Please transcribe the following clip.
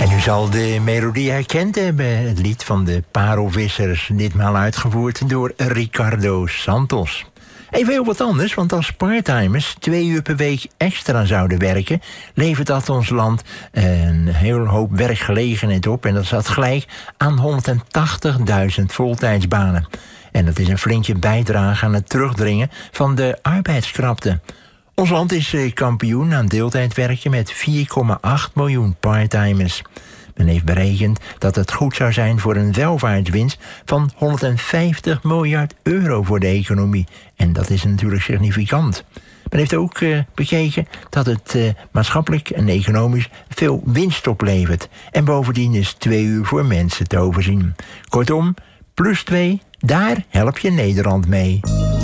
En u zal de melodie herkend hebben. Het lied van de Parelvissers. Ditmaal uitgevoerd door Ricardo Santos. Even heel wat anders, want als parttimers 2 uur per week extra zouden werken, levert dat ons land een heel hoop werkgelegenheid op. En dat staat gelijk aan 180.000 voltijdsbanen. En dat is een flinke bijdrage aan het terugdringen van de arbeidskrapte. Ons land is kampioen aan deeltijdwerken met 4,8 miljoen parttimers. Men heeft berekend dat het goed zou zijn voor een welvaartswinst van 150 miljard euro voor de economie. En dat is natuurlijk significant. Men heeft ook bekeken dat het maatschappelijk en economisch veel winst oplevert. En bovendien is 2 uur voor mensen te overzien. Kortom, +2, daar help je Nederland mee.